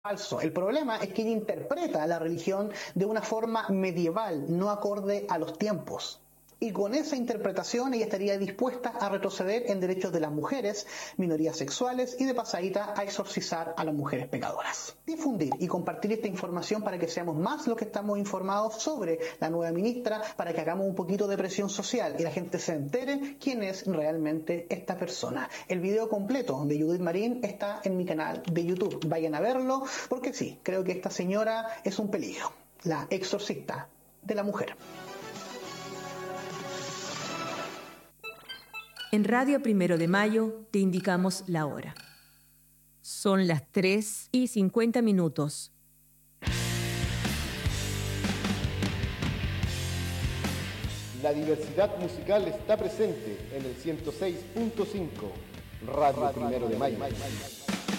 Falso. El problema es que ella interpreta la religión de una forma medieval, no acorde a los tiempos. Y con esa interpretación ella estaría dispuesta a retroceder en derechos de las mujeres, minorías sexuales y de pasadita a exorcizar a las mujeres pecadoras. Difundir y compartir esta información para que seamos más los que estamos informados sobre la nueva ministra, para que hagamos un poquito de presión social y la gente se entere quién es realmente esta persona. El video completo de Judith Marín está en mi canal de YouTube. Vayan a verlo porque sí, creo que esta señora es un peligro. La exorcista de la mujer. En Radio Primero de Mayo te indicamos la hora. Son las 3:50. La diversidad musical está presente en el 106.5 Radio Primero de Mayo.